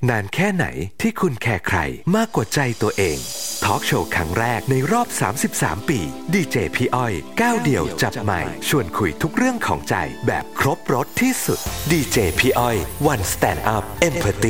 นานแค่ไหนที่คุณแคร์ใครมากกว่าใจตัวเองทอล์กโชว์ครั้งแรกในรอบ33ปีดีเจพี่อ้อยก้าวเดี่ยวจับไมค์ชวนคุยทุกเรื่องของใจแบบครบรสที่สุดดีเจพี่อ้อย One Stand Up Empathy